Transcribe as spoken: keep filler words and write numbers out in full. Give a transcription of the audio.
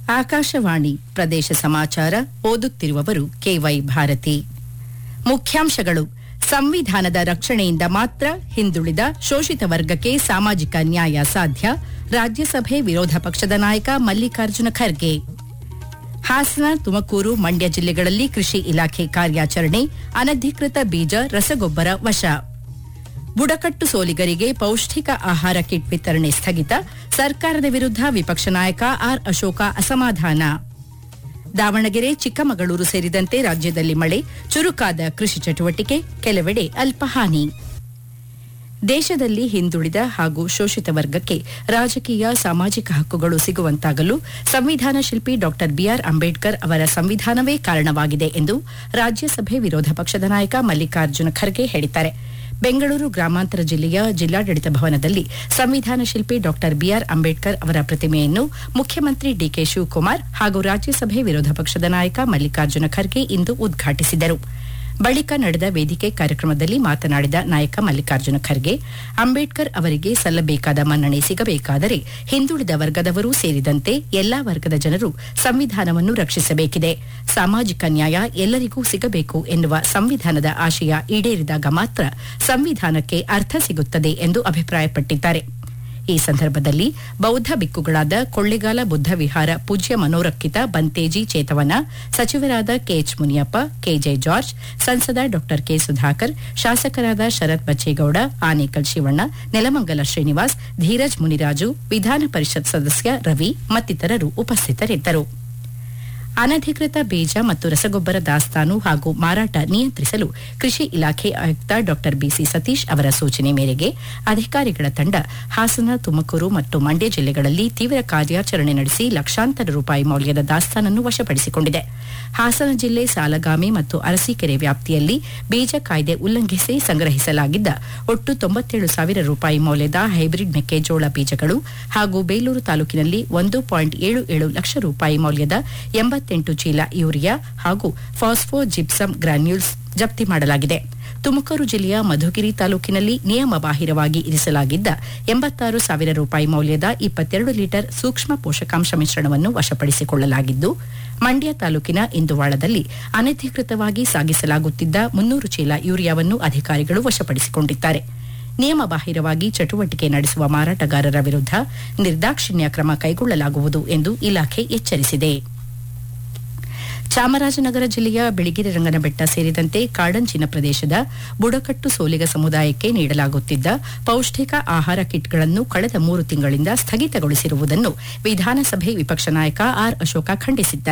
ಆಕಾಶವಾಣಿ ಪ್ರದೇಶ ಸಮಾಚಾರ ಓದುತ್ತಿರುವವರು ಕೆವೈ ಭಾರತಿ. ಮುಖ್ಯಾಂಶಗಳು: ಸಂವಿಧಾನದ ರಕ್ಷಣೆಯಿಂದ ಮಾತ್ರ ಹಿಂದುಳಿದ ಶೋಷಿತ ವರ್ಗಕ್ಕೆ ಸಾಮಾಜಿಕ ನ್ಯಾಯ ಸಾಧ್ಯ. ರಾಜ್ಯಸಭೆ ವಿರೋಧ ಪಕ್ಷದ ನಾಯಕ ಮಲ್ಲಿಕಾರ್ಜುನ ಖರ್ಗೆ. ಹಾಸನ, ತುಮಕೂರು, ಮಂಡ್ಯ ಜಿಲ್ಲೆಗಳಲ್ಲಿ ಕೃಷಿ ಇಲಾಖೆ ಕಾರ್ಯಾಚರಣೆ. ಅನಧಿಕೃತ ಬೀಜ, ರಸಗೊಬ್ಬರ ವಶ. ಬುಡಕಟ್ಟು ಸೋಲಿಗರಿಗೆ ಪೌಷ್ಟಿಕ ಆಹಾರ ಕಿಟ್ ವಿತರಣೆ ಸ್ಥಗಿತ. ಸರ್ಕಾರದ ವಿರುದ್ಧ ವಿಪಕ್ಷ ನಾಯಕ ಆರ್ ಅಶೋಕ ಅಸಮಾಧಾನ. ದಾವಣಗೆರೆ, ಚಿಕ್ಕಮಗಳೂರು ಸೇರಿದಂತೆ ರಾಜ್ಯದಲ್ಲಿ ಮಳೆ. ಚುರುಕಾದ ಕೃಷಿ ಚಟುವಟಿಕೆ, ಕೆಲವೆಡೆ ಅಲ್ಪ ಹಾನಿ. ದೇಶದಲ್ಲಿ ಹಿಂದುಳಿದ ಹಾಗೂ ಶೋಷಿತ ವರ್ಗಕ್ಕೆ ರಾಜಕೀಯ ಸಾಮಾಜಿಕ ಹಕ್ಕುಗಳು ಸಿಗುವಂತಾಗಲು ಸಂವಿಧಾನ ಶಿಲ್ಪಿ ಡಾ ಬಿಆರ್ ಅಂಬೇಡ್ಕರ್ ಅವರ ಸಂವಿಧಾನವೇ ಕಾರಣವಾಗಿದೆ ಎಂದು ರಾಜ್ಯಸಭೆ ವಿರೋಧ ಪಕ್ಷದ ನಾಯಕ ಮಲ್ಲಿಕಾರ್ಜುನ ಖರ್ಗೆ ಹೇಳಿದ್ದಾರೆ. ಬೆಂಗಳೂರು ಗ್ರಾಮಾಂತರ ಜಿಲ್ಲೆಯ ಜಿಲ್ಲಾಡಳಿತ ಭವನದಲ್ಲಿ ಸಂವಿಧಾನ ಶಿಲ್ಪಿ ಡಾ ಬಿಆರ್ ಅಂಬೇಡ್ಕರ್ ಅವರ ಪ್ರತಿಮೆಯನ್ನು ಮುಖ್ಯಮಂತ್ರಿ ಡಿಕೆ ಶಿವಕುಮಾರ್ ಹಾಗೂ ರಾಜ್ಯಸಭೆ ವಿರೋಧ ಪಕ್ಷದ ನಾಯಕ ಮಲ್ಲಿಕಾರ್ಜುನ ಖರ್ಗೆ ಇಂದು ಉದ್ಘಾಟಿಸಿದರು. ಬಳಿಕ ನಡೆದ ವೇದಿಕೆ ಕಾರ್ಯಕ್ರಮದಲ್ಲಿ ಮಾತನಾಡಿದ ನಾಯಕ ಮಲ್ಲಿಕಾರ್ಜುನ ಖರ್ಗೆ, ಅಂಬೇಡ್ಕರ್ ಅವರಿಗೆ ಸಲ್ಲಬೇಕಾದ ಮನ್ನಣೆ ಸಿಗಬೇಕಾದರೆ ಹಿಂದುಳಿದ ವರ್ಗದವರೂ ಸೇರಿದಂತೆ ಎಲ್ಲಾ ವರ್ಗದ ಜನರು ಸಂವಿಧಾನವನ್ನು ರಕ್ಷಿಸಬೇಕಿದೆ. ಸಾಮಾಜಿಕ ನ್ಯಾಯ ಎಲ್ಲರಿಗೂ ಸಿಗಬೇಕು ಎನ್ನುವ ಸಂವಿಧಾನದ ಆಶಯ ಈಡೇರಿದಾಗ ಮಾತ್ರ ಸಂವಿಧಾನಕ್ಕೆ ಅರ್ಥ ಸಿಗುತ್ತದೆ ಎಂದು ಅಭಿಪ್ರಾಯಪಟ್ಟಿದ್ದಾರೆ. ಈ ಸಂದರ್ಭದಲ್ಲಿ ಬೌದ್ಧ ಬಿಕ್ಕುಗಳಾದ ಕೊಳ್ಳೆಗಾಲ ಬುದ್ಧ ವಿಹಾರ ಪೂಜ್ಯ ಮನೋರಕ್ಷಿತ ಬಂತೇಜಿ ಚೇತವನ, ಸಚಿವರಾದ ಕೆಎಚ್ ಮುನಿಯಪ್ಪ, ಕೆಜೆ ಜಾರ್ಜ್, ಸಂಸದ ಡಾ ಕೆ ಸುಧಾಕರ್, ಶಾಸಕರಾದ ಶರತ್ ಬಚ್ಚೇಗೌಡ, ಆನೇಕಲ್ ಶಿವಣ್ಣ, ನೆಲಮಂಗಲ ಶ್ರೀನಿವಾಸ್, ಧೀರಜ್ ಮುನಿರಾಜು, ವಿಧಾನ ಪರಿಷತ್ ಸದಸ್ಯ ರವಿ ಮತ್ತಿತರರು ಉಪಸ್ಥಿತರಿದ್ದರು. ಅನಧಿಕೃತ ಬೀಜ ಮತ್ತು ರಸಗೊಬ್ಬರ ದಾಸ್ತಾನು ಹಾಗೂ ಮಾರಾಟ ನಿಯಂತ್ರಿಸಲು ಕೃಷಿ ಇಲಾಖೆ ಆಯುಕ್ತ ಡಾ ಬಿಸಿ ಸತೀಶ್ ಅವರ ಸೂಚನೆ ಮೇರೆಗೆ ಅಧಿಕಾರಿಗಳ ತಂಡ ಹಾಸನ, ತುಮಕೂರು ಮತ್ತು ಮಂಡ್ಯ ಜಿಲ್ಲೆಗಳಲ್ಲಿ ತೀವ್ರ ಕಾರ್ಯಾಚರಣೆ ನಡೆಸಿ ಲಕ್ಷಾಂತರ ರೂಪಾಯಿ ಮೌಲ್ಯದ ದಾಸ್ತಾನನ್ನು ವಶಪಡಿಸಿಕೊಂಡಿದೆ. ಹಾಸನ ಜಿಲ್ಲೆ ಸಾಲಗಾಮಿ ಮತ್ತು ಅರಸೀಕೆರೆ ವ್ಯಾಪ್ತಿಯಲ್ಲಿ ಬೀಜ ಕಾಯ್ದೆ ಉಲ್ಲಂಘಿಸಿ ಸಂಗ್ರಹಿಸಲಾಗಿದ್ದ ಒಟ್ಟು ತೊಂಬತ್ತೇಳು ಸಾವಿರ ರೂಪಾಯಿ ಮೌಲ್ಯದ ಹೈಬ್ರಿಡ್ ಮೆಕ್ಕೆಜೋಳ ಬೀಜಗಳು ಹಾಗೂ ಬೇಲೂರು ತಾಲೂಕಿನಲ್ಲಿ ಒಂದು ಪಾಯಿಂಟ್ ಏಳು ಏಳು ಲಕ್ಷ ರೂಪಾಯಿ ಮೌಲ್ಯದ ಎಂಬತ್ತೆಂಟು ಚೀಲ ಯೂರಿಯಾ ಹಾಗೂ ಫಾಸ್ಫೋ ಜಿಪ್ಸಮ್ ಗ್ರಾನ್ಯೂಲ್ಸ್ ಜಪ್ತಿ ಮಾಡಲಾಗಿದೆ. ತುಮಕೂರು ಜಿಲ್ಲೆಯ ಮಧುಗಿರಿ ತಾಲೂಕಿನಲ್ಲಿ ನಿಯಮ ಬಾಹಿರವಾಗಿ ಇರಿಸಲಾಗಿದ್ದ ಎಂಬತ್ತಾರು ಸಾವಿರ ರೂಪಾಯಿ ಮೌಲ್ಯದ ಇಪ್ಪತ್ತೆರಡು ಲೀಟರ್ ಸೂಕ್ಷ್ಮ ಪೋಷಕಾಂಶ ಮಿಶ್ರಣವನ್ನು ವಶಪಡಿಸಿಕೊಳ್ಳಲಾಗಿದ್ದು, ಮಂಡ್ಯ ತಾಲೂಕಿನ ಇಂದುವಾಳದಲ್ಲಿ ಅನಧಿಕೃತವಾಗಿ ಸಾಗಿಸಲಾಗುತ್ತಿದ್ದ ಮುನ್ನೂರು ಚೀಲ ಯೂರಿಯಾವನ್ನು ಅಧಿಕಾರಿಗಳು ವಶಪಡಿಸಿಕೊಂಡಿದ್ದಾರೆ. ನಿಯಮ ಬಾಹಿರವಾಗಿ ಚಟುವಟಿಕೆ ನಡೆಸುವ ಮಾರಾಟಗಾರರ ವಿರುದ್ಧ ನಿರ್ದಾಕ್ಷಿಣ್ಯ ಕ್ರಮ ಕೈಗೊಳ್ಳಲಾಗುವುದು ಎಂದು ಇಲಾಖೆ ಎಚ್ಚರಿಸಿದೆ. ಚಾಮರಾಜನಗರ ಜಿಲ್ಲೆಯ ಬಿಳಿಗಿರಿ ರಂಗನಬೆಟ್ಟ ಸೇರಿದಂತೆ ಕಾಡಂಚಿನ ಪ್ರದೇಶದ ಬುಡಕಟ್ಟು ಸೋಲಿಗ ಸಮುದಾಯಕ್ಕೆ ನೀಡಲಾಗುತ್ತಿದ್ದ ಪೌಷ್ಟಿಕ ಆಹಾರ ಕಿಟ್ಗಳನ್ನು ಕಳೆದ ಮೂರು ತಿಂಗಳಿಂದ ಸ್ಥಗಿತಗೊಳಿಸಿರುವುದನ್ನು ವಿಧಾನಸಭೆ ವಿಪಕ್ಷ ನಾಯಕ ಆರ್ ಅಶೋಕ ಖಂಡಿಸಿದ್ದಾರೆ.